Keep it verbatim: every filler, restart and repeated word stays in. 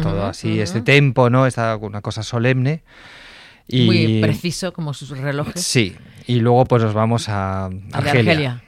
todo Uh-huh, así, uh-huh. este tempo, ¿no? Esta una cosa solemne. Y, muy preciso como sus relojes. Sí, y luego pues nos vamos a A de Argelia. Argelia.